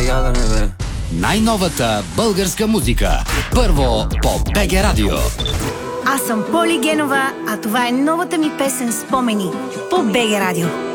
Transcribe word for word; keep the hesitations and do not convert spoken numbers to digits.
ядрене. Най-новата българска музика. Първо по БГ Радио. Аз съм Поли Генова, а това е новата ми песен "Спомени" по БГ Радио.